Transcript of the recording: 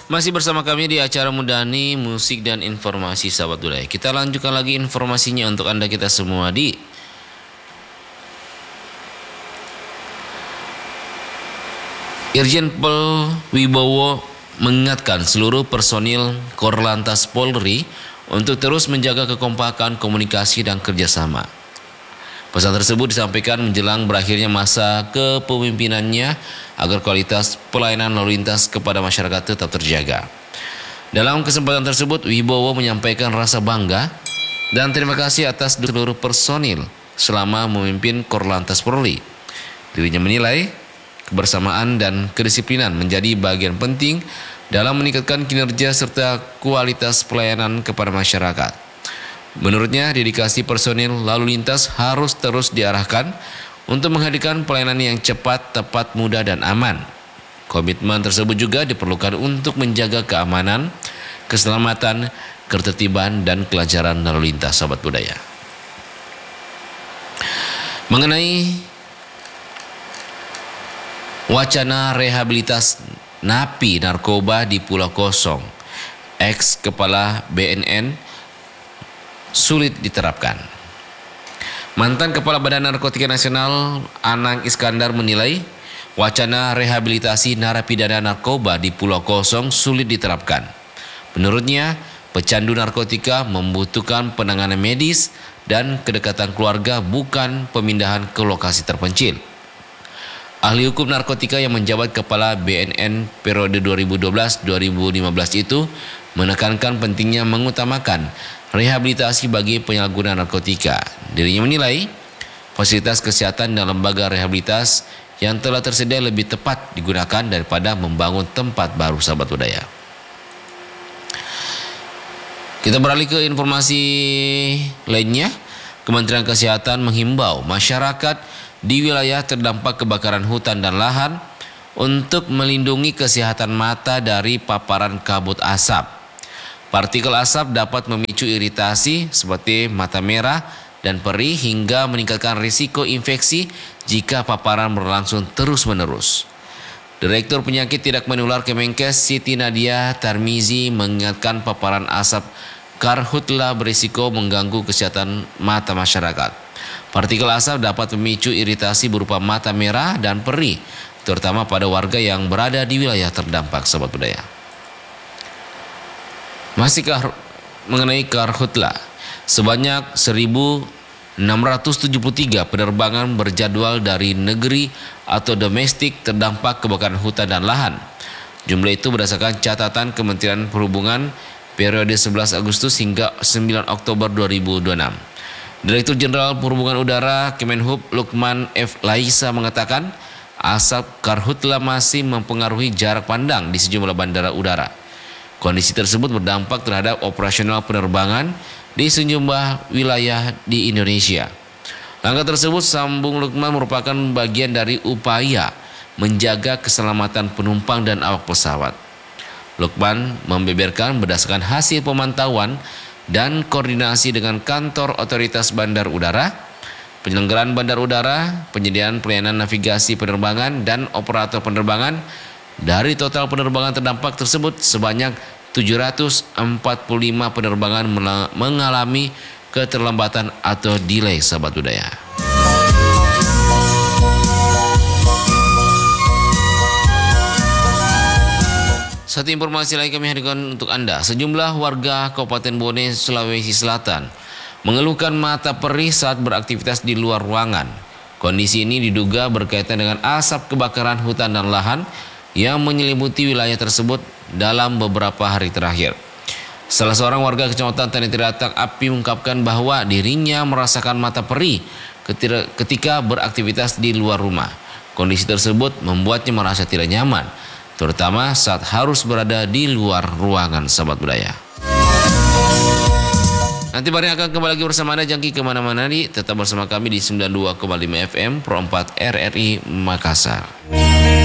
Masih bersama kami di acara Mudani Musik dan Informasi Sahabat Budaya. Kita lanjutkan lagi informasinya untuk Anda kita semua di Irjen Pol Wibowo mengingatkan seluruh personil Korlantas Polri untuk terus menjaga kekompakan, komunikasi, dan kerjasama. Pesan tersebut disampaikan menjelang berakhirnya masa kepemimpinannya agar kualitas pelayanan lalu lintas kepada masyarakat tetap terjaga. Dalam kesempatan tersebut, Wibowo menyampaikan rasa bangga dan terima kasih atas seluruh personil selama memimpin Korlantas Polri. Dirinya menilai kebersamaan dan kedisiplinan menjadi bagian penting dalam meningkatkan kinerja serta kualitas pelayanan kepada masyarakat. Menurutnya, dedikasi personil lalu lintas harus terus diarahkan untuk menghadirkan pelayanan yang cepat, tepat, mudah, dan aman. Komitmen tersebut juga diperlukan untuk menjaga keamanan, keselamatan, ketertiban, dan kelancaran lalu lintas sahabat budaya. Mengenai wacana rehabilitas napi narkoba di Pulau Kosong, ex-kepala BNN sulit diterapkan. Mantan Kepala Badan Narkotika Nasional Anang Iskandar menilai wacana rehabilitasi narapidana narkoba di Pulau Kosong sulit diterapkan. Menurutnya, pecandu narkotika membutuhkan penanganan medis dan kedekatan keluarga, bukan pemindahan ke lokasi terpencil. Ahli hukum narkotika yang menjabat Kepala BNN periode 2012-2015 itu menekankan pentingnya mengutamakan rehabilitasi bagi penyalahguna narkotika. Dirinya menilai fasilitas kesehatan dan lembaga rehabilitas yang telah tersedia lebih tepat digunakan daripada membangun tempat baru sahabat budaya. Kita beralih ke informasi lainnya. Kementerian Kesehatan menghimbau masyarakat di wilayah terdampak kebakaran hutan dan lahan untuk melindungi kesehatan mata dari paparan kabut asap. Partikel asap dapat memicu iritasi seperti mata merah dan perih hingga meningkatkan risiko infeksi jika paparan berlangsung terus-menerus. Direktur Penyakit Tidak Menular Kemenkes Siti Nadia Tarmizi mengingatkan paparan asap karhutla berisiko mengganggu kesehatan mata masyarakat. Partikel asap dapat memicu iritasi berupa mata merah dan perih, terutama pada warga yang berada di wilayah terdampak sahabat budaya. Masih mengenai karhutla, sebanyak 1.673 penerbangan berjadwal dari negeri atau domestik terdampak kebakaran hutan dan lahan. Jumlah itu berdasarkan catatan Kementerian Perhubungan periode 11 Agustus hingga 9 Oktober 2026. Direktur Jenderal Perhubungan Udara Kemenhub Lukman F. Laisa mengatakan asap karhutla masih mempengaruhi jarak pandang di sejumlah bandara udara. Kondisi tersebut berdampak terhadap operasional penerbangan di sejumlah wilayah di Indonesia. Langkah tersebut, sambung Lukman, merupakan bagian dari upaya menjaga keselamatan penumpang dan awak pesawat. Lukman membeberkan berdasarkan hasil pemantauan dan koordinasi dengan kantor otoritas bandar udara, penyelenggaraan bandar udara, penyediaan pelayanan navigasi penerbangan, dan operator penerbangan. Dari total penerbangan terdampak tersebut, sebanyak 745 penerbangan mengalami keterlambatan atau delay sahabat budaya. Satu informasi lagi kami hadirkan untuk Anda. Sejumlah warga Kabupaten Bone, Sulawesi Selatan mengeluhkan mata perih saat beraktivitas di luar ruangan. Kondisi ini diduga berkaitan dengan asap kebakaran hutan dan lahan yang menyelimuti wilayah tersebut dalam beberapa hari terakhir. Salah seorang warga Kecamatan Tani Tiratak Api mengungkapkan bahwa dirinya merasakan mata perih ketika beraktivitas di luar rumah. Kondisi tersebut membuatnya merasa tidak nyaman, terutama saat harus berada di luar ruangan sahabat budaya. Nanti bareng akan kembali lagi bersama Anda, jangki kemana-mana nih. Tetap bersama kami di 92,5 FM Pro 4 RRI Makassar.